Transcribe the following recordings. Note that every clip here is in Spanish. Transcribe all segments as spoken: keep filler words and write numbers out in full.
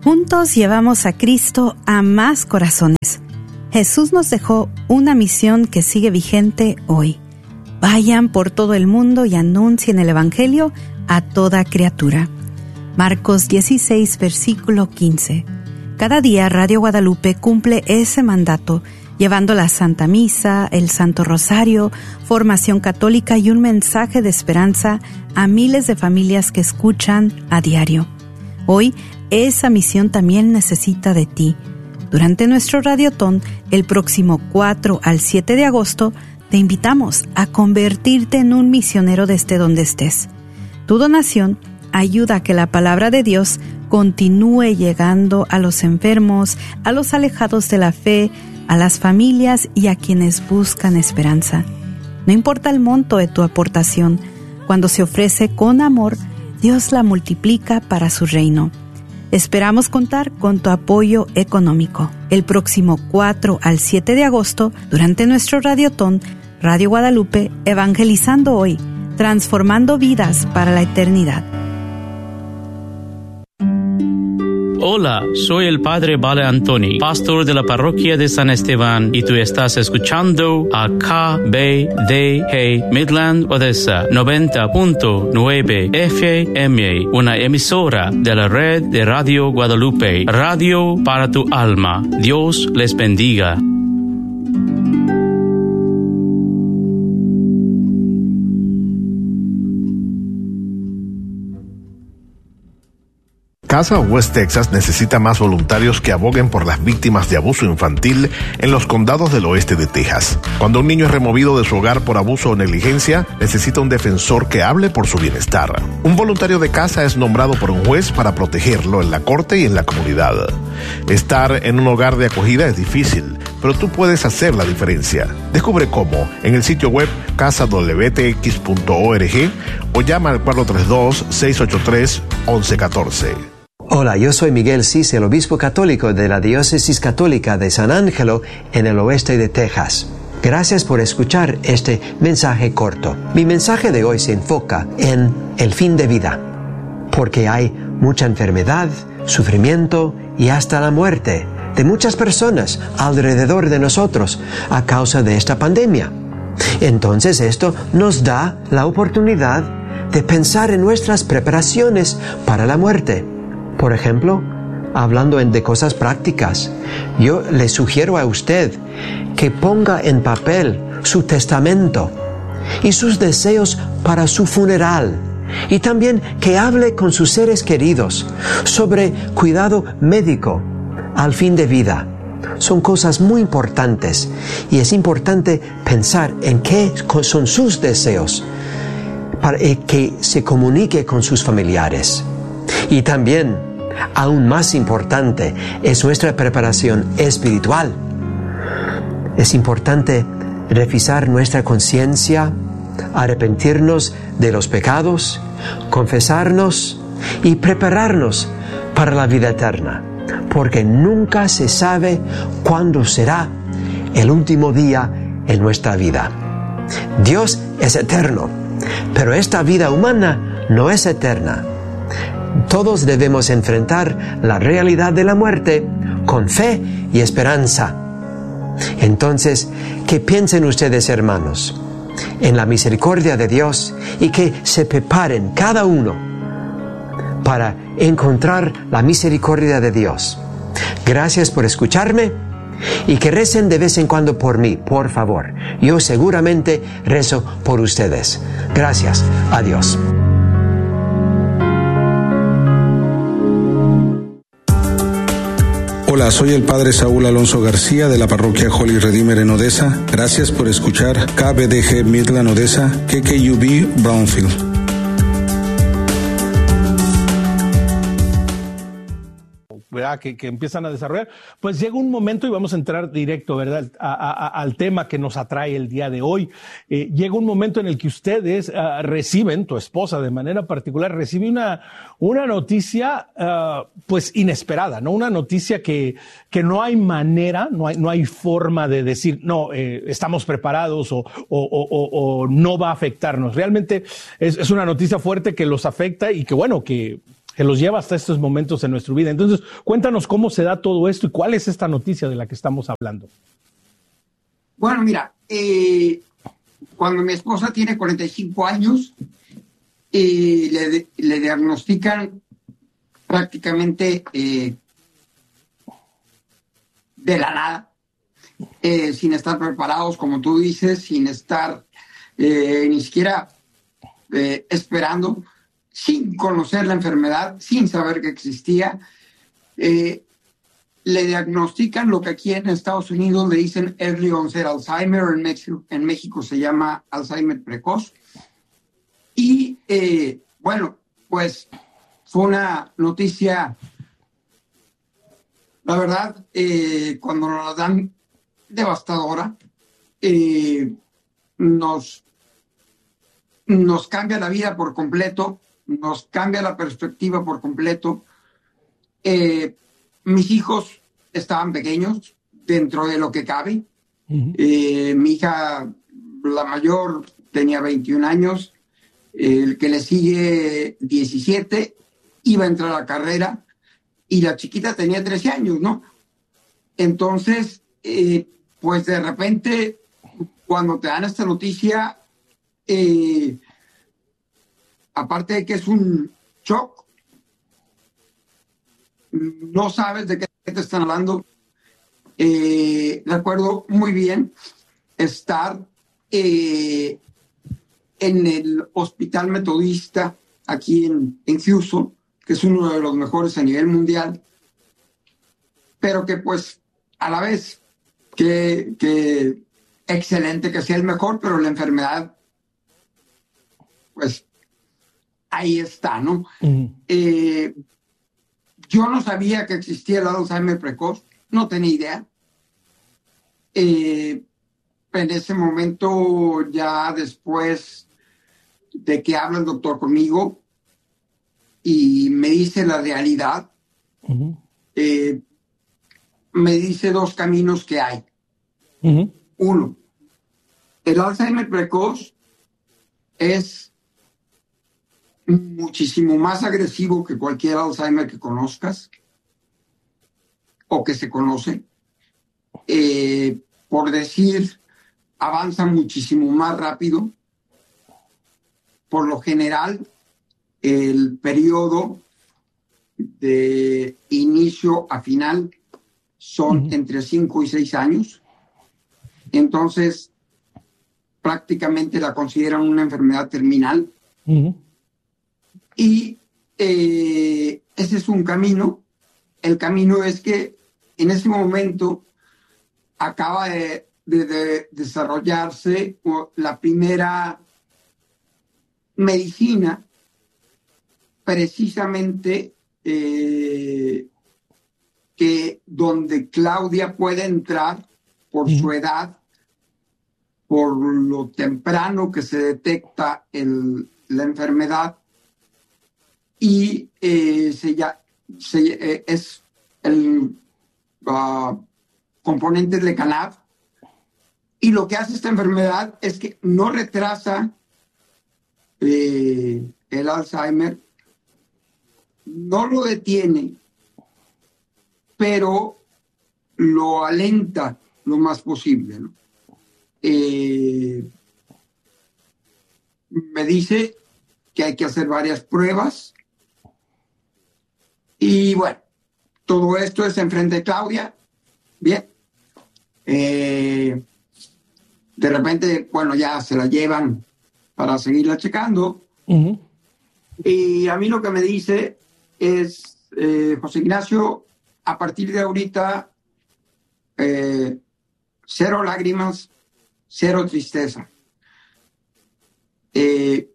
Juntos llevamos a Cristo a más corazones. Jesús nos dejó una misión que sigue vigente hoy. Vayan por todo el mundo y anuncien el Evangelio a toda criatura. Marcos dieciséis, versículo quince. Cada día Radio Guadalupe cumple ese mandato, llevando la Santa Misa, el Santo Rosario, formación católica y un mensaje de esperanza a miles de familias que escuchan a diario. Hoy, esa misión también necesita de ti. Durante nuestro Radiotón, el próximo cuatro al siete de agosto, te invitamos a convertirte en un misionero desde donde estés. Tu donación ayuda a que la palabra de Dios continúe llegando a los enfermos, a los alejados de la fe, a las familias y a quienes buscan esperanza. No importa el monto de tu aportación, cuando se ofrece con amor, Dios la multiplica para su reino. Esperamos contar con tu apoyo económico. El próximo cuatro al siete de agosto, durante nuestro Radiotón, Radio Guadalupe, evangelizando hoy, transformando vidas para la eternidad. Hola, soy el Padre Vale Antoni, pastor de la parroquia de San Esteban, y tú estás escuchando a K B D G Midland Odessa noventa punto nueve F M, una emisora de la red de Radio Guadalupe, radio para tu alma. Dios les bendiga. Casa West Texas necesita más voluntarios que aboguen por las víctimas de abuso infantil en los condados del oeste de Texas. Cuando un niño es removido de su hogar por abuso o negligencia, necesita un defensor que hable por su bienestar. Un voluntario de casa es nombrado por un juez para protegerlo en la corte y en la comunidad. Estar en un hogar de acogida es difícil, pero tú puedes hacer la diferencia. Descubre cómo en el sitio web casa w t x punto org o llama al cuatro tres dos, seis ocho tres, once catorce. Hola, yo soy Miguel Cis, el obispo católico de la Diócesis Católica de San Ángelo en el oeste de Texas. Gracias por escuchar este mensaje corto. Mi mensaje de hoy se enfoca en el fin de vida, porque hay mucha enfermedad, sufrimiento y hasta la muerte de muchas personas alrededor de nosotros a causa de esta pandemia. Entonces esto nos da la oportunidad de pensar en nuestras preparaciones para la muerte. Por ejemplo, hablando de cosas prácticas, yo le sugiero a usted que ponga en papel su testamento y sus deseos para su funeral, y también que hable con sus seres queridos sobre cuidado médico al fin de vida. Son cosas muy importantes y es importante pensar en qué son sus deseos para que se comunique con sus familiares. Y también, aún más importante, es nuestra preparación espiritual. Es importante revisar nuestra conciencia, arrepentirnos de los pecados, confesarnos y prepararnos para la vida eterna, porque nunca se sabe cuándo será el último día en nuestra vida. Dios es eterno, pero esta vida humana no es eterna. Todos debemos enfrentar la realidad de la muerte con fe y esperanza. Entonces, que piensen ustedes, hermanos, en la misericordia de Dios y que se preparen cada uno para encontrar la misericordia de Dios. Gracias por escucharme y que recen de vez en cuando por mí, por favor. Yo seguramente rezo por ustedes. Gracias. Adiós. Hola, soy el Padre Saúl Alonso García de la parroquia Holy Redeemer en Odessa. Gracias por escuchar K B D G Midland Odessa, K K U B Brownfield. ¿verdad? Que, que empiezan a desarrollar, pues llega un momento, y vamos a entrar directo, ¿verdad?, a, a, al tema que nos atrae el día de hoy. Eh, llega un momento en el que ustedes uh, reciben, tu esposa de manera particular, recibe una, una noticia, uh, pues inesperada, ¿no? Una noticia que, que no hay manera, no hay, no hay forma de decir, no, eh, estamos preparados o, o, o, o no va a afectarnos. Realmente es, es una noticia fuerte que los afecta y que, bueno, que, que los lleva hasta estos momentos en nuestra vida. Entonces, cuéntanos cómo se da todo esto y cuál es esta noticia de la que estamos hablando. Bueno, mira, eh, cuando mi esposa tiene cuarenta y cinco años, eh, le, le diagnostican prácticamente eh, de la nada, eh, sin estar preparados, como tú dices, sin estar eh, ni siquiera eh, esperando, sin conocer la enfermedad, sin saber que existía. Eh, le diagnostican lo que aquí en Estados Unidos le dicen early onset Alzheimer, en México, en México se llama Alzheimer precoz. Y eh, bueno, pues fue una noticia, la verdad, eh, cuando nos la dan, devastadora. Eh, nos, nos cambia la vida por completo, nos cambia la perspectiva por completo. Eh, mis hijos estaban pequeños, dentro de lo que cabe. Uh-huh. Eh, mi hija, la mayor, tenía veintiún años, el que le sigue diecisiete, iba a entrar a la carrera, y la chiquita tenía trece años, ¿no? Entonces, eh, pues de repente, cuando te dan esta noticia, eh, aparte de que es un shock, no sabes de qué te están hablando. Eh, recuerdo muy bien estar eh, en el Hospital Metodista aquí en, en Houston, que es uno de los mejores a nivel mundial, pero que pues a la vez que, que excelente que sea el mejor, pero la enfermedad pues ahí está, ¿no? Uh-huh. Eh, yo no sabía que existía el Alzheimer precoz, no tenía idea. Eh, en ese momento, ya después de que habla el doctor conmigo y me dice la realidad, uh-huh. eh, me dice dos caminos que hay. Uh-huh. Uno, el Alzheimer precoz es muchísimo más agresivo que cualquier Alzheimer que conozcas o que se conoce. Eh, por decir, avanza muchísimo más rápido. Por lo general, el periodo de inicio a final son uh-huh. entre cinco y seis años. Entonces, prácticamente la consideran una enfermedad terminal. Uh-huh. Y eh, ese es un camino. El camino es que en ese momento acaba de, de, de desarrollarse la primera medicina precisamente eh, que donde Claudia puede entrar por uh-huh. su edad, por lo temprano que se detecta el, la enfermedad, y eh, se ya, se, eh, es el uh, componente de Lecanemab, y lo que hace esta enfermedad es que no retrasa eh, el Alzheimer, no lo detiene, pero lo alenta lo más posible, ¿no? Eh, me dice que hay que hacer varias pruebas. Y bueno, todo esto es enfrente de Claudia. Bien. Eh, de repente, bueno, ya se la llevan para seguirla checando. Uh-huh. Y a mí lo que me dice es, eh, José Ignacio, a partir de ahorita, eh, cero lágrimas, cero tristeza. Eh,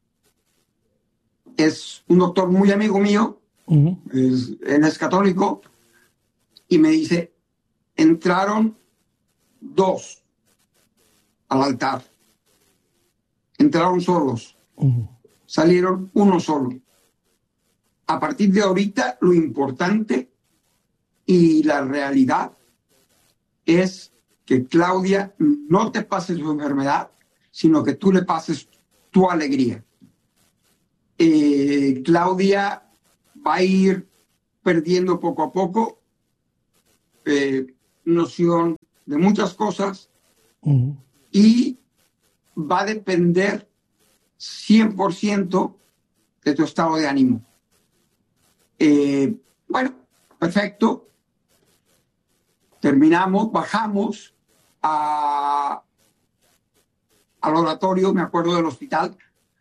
es un doctor muy amigo mío. Uh-huh. Es, él es católico, y me dice, entraron dos al altar, entraron solos, uh-huh. salieron uno solo. A partir de ahorita, lo importante y la realidad es que Claudia no te pase su enfermedad, sino que tú le pases tu alegría. Eh, Claudia va a ir perdiendo poco a poco eh, noción de muchas cosas uh-huh. y va a depender cien por ciento de tu estado de ánimo. Eh, bueno, perfecto. Terminamos, bajamos a, al oratorio, me acuerdo del hospital,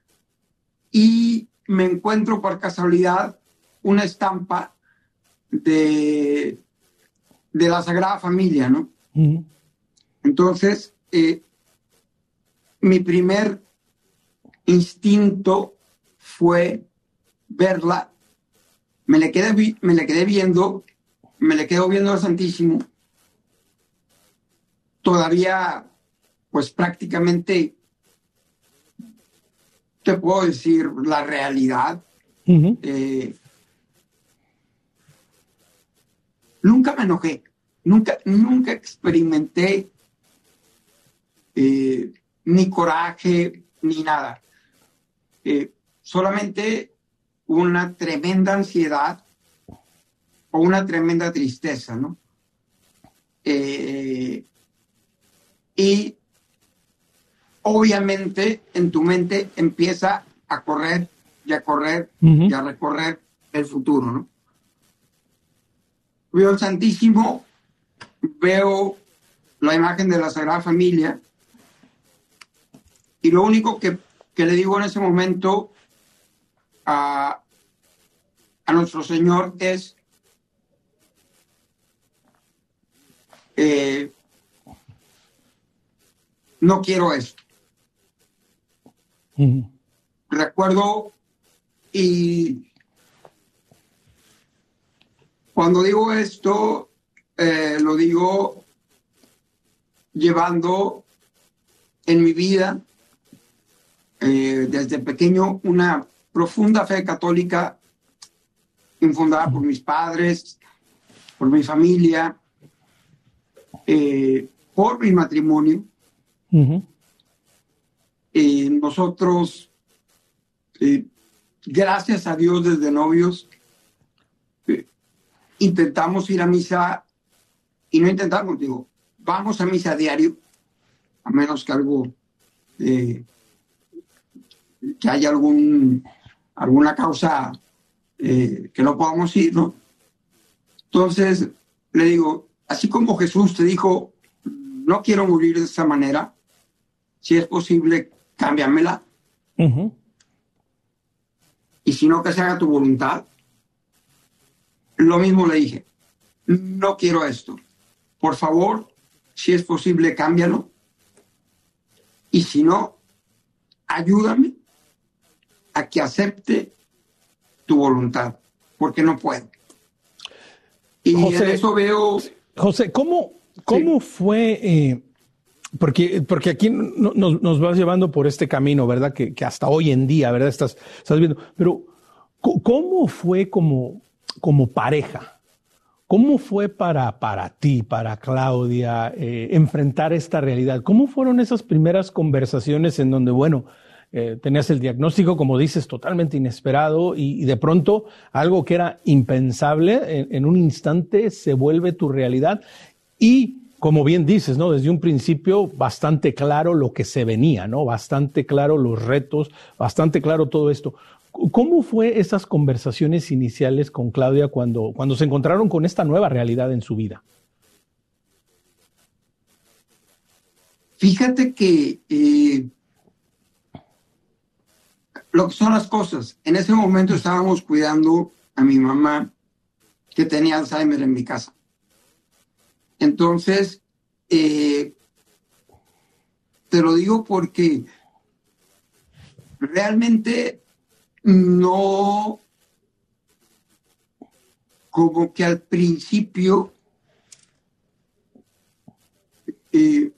y me encuentro por casualidad una estampa de, de la Sagrada Familia, ¿no? Uh-huh. Entonces, eh, mi primer instinto fue verla, me le quedé, me le quedé viendo, me le quedo viendo al Santísimo, todavía, pues prácticamente, te puedo decir la realidad. Uh-huh. Eh, nunca me enojé, nunca, nunca experimenté eh, ni coraje, ni nada. Eh, solamente una tremenda ansiedad o una tremenda tristeza, ¿no? Eh, y obviamente en tu mente empieza a correr y a correr uh-huh. y a recorrer el futuro, ¿no? Veo el Santísimo, veo la imagen de la Sagrada Familia y lo único que, que le digo en ese momento a, a nuestro Señor es eh, no quiero esto. Uh-huh. Recuerdo y cuando digo esto, eh, lo digo llevando en mi vida eh, desde pequeño una profunda fe católica infundada por mis padres, por mi familia, eh, por mi matrimonio. Uh-huh. Eh, nosotros, eh, gracias a Dios, desde novios, eh, intentamos ir a misa, y no intentamos, digo, vamos a misa a diario, a menos que algo, eh, que haya algún, alguna causa eh, que no podamos ir, ¿no? Entonces, le digo, así como Jesús te dijo, no quiero morir de esa manera, si es posible, cámbiamela. Uh-huh. Y si no, que se haga tu voluntad. Lo mismo le dije, no quiero esto. Por favor, si es posible, cámbialo. Y si no, ayúdame a que acepte tu voluntad, porque no puedo. Y José, en eso veo... José, ¿cómo, cómo sí. fue... Eh, porque, porque aquí no, nos, nos vas llevando por este camino, ¿verdad? Que, que hasta hoy en día, ¿verdad? Estás, estás viendo. Pero, ¿cómo fue como, como pareja? ¿Cómo fue para, para ti, para Claudia, eh, enfrentar esta realidad? ¿Cómo fueron esas primeras conversaciones en donde, bueno, eh, tenías el diagnóstico, como dices, totalmente inesperado y, y de pronto algo que era impensable en, en un instante se vuelve tu realidad? Y, como bien dices, ¿no? Desde un principio bastante claro lo que se venía, ¿no? Bastante claro los retos, bastante claro todo esto. ¿Cómo fue esas conversaciones iniciales con Claudia cuando, cuando se encontraron con esta nueva realidad en su vida? Fíjate que eh, lo que son las cosas, en ese momento estábamos cuidando a mi mamá que tenía Alzheimer en mi casa. Entonces, eh, te lo digo porque realmente no, como que al principio eh,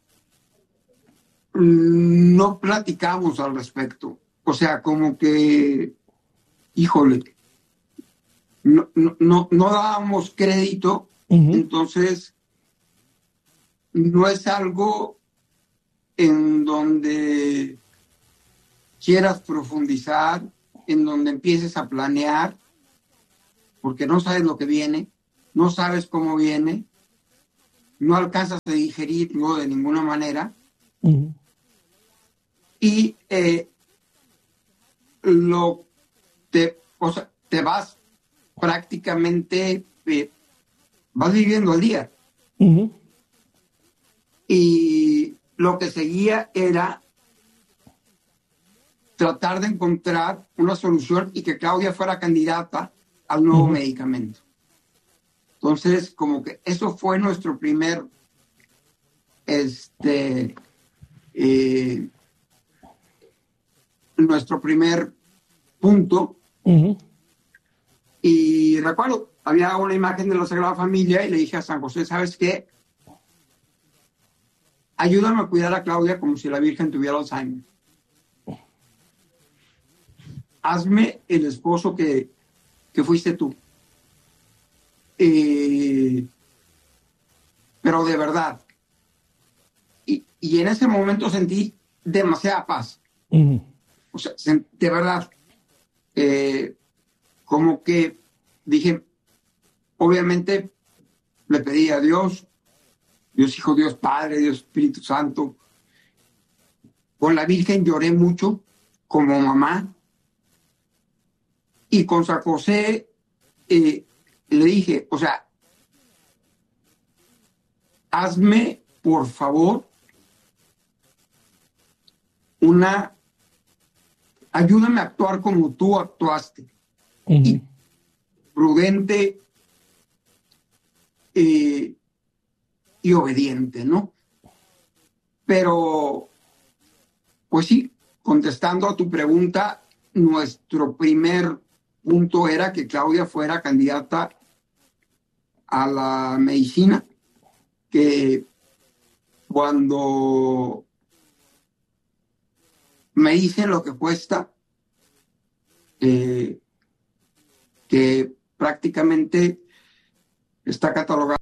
no platicamos al respecto. O sea, como que, híjole, no, no, no, no dábamos crédito. Uh-huh. Entonces, no es algo en donde quieras profundizar, en donde empieces a planear, porque no sabes lo que viene, no sabes cómo viene, no alcanzas a digerirlo de ninguna manera. Uh-huh. Y eh, lo te, o sea, te vas prácticamente, eh, vas viviendo al día. Uh-huh. Y lo que seguía era tratar de encontrar una solución y que Claudia fuera candidata al nuevo uh-huh. medicamento. Entonces, como que eso fue nuestro primer, este, eh, nuestro primer punto. Uh-huh. Y recuerdo, había una imagen de la Sagrada Familia y le dije a San José, ¿sabes qué? Ayúdame a cuidar a Claudia como si la Virgen tuviera Alzheimer. Hazme el esposo que, que fuiste tú. Eh, pero de verdad. Y, y en ese momento sentí demasiada paz. Uh-huh. O sea, de verdad. Eh, como que dije, obviamente le pedí a Dios, Dios Hijo, Dios Padre, Dios Espíritu Santo. Con la Virgen lloré mucho como mamá. Y con San José eh, le dije, o sea, hazme, por favor, una, ayúdame a actuar como tú actuaste. Uh-huh. Y prudente eh, y obediente, ¿no? Pero, pues sí, contestando a tu pregunta, nuestro primer punto era que Claudia fuera candidata a la medicina, que cuando me dicen lo que cuesta, eh, que prácticamente está catalogada